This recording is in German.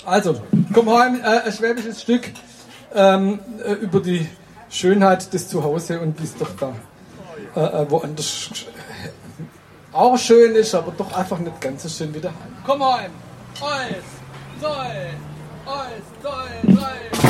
Also, komm heim, ein schwäbisches Stück über die Schönheit des Zuhause und wie es doch da woanders auch schön ist, aber doch einfach nicht ganz so schön wie daheim. Komm heim! Eins, zwei, drei.